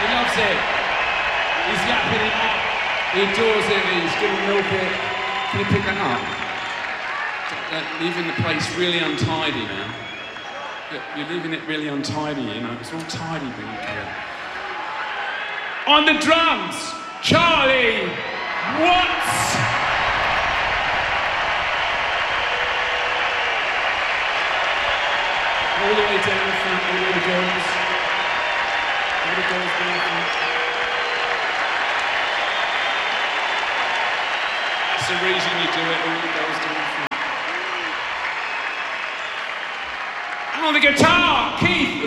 He loves it. He's lapping it up. He adores it. He's going to milk it. Can you pick that up? Leaving the place really untidy now. You're leaving it really untidy, you know. It's all tidy being here. On the drums, Charlie Watts. All the way down the front, all the girls. All the girls down the front. That's the reason you do it, all the girls down the front. And on the guitar, Keith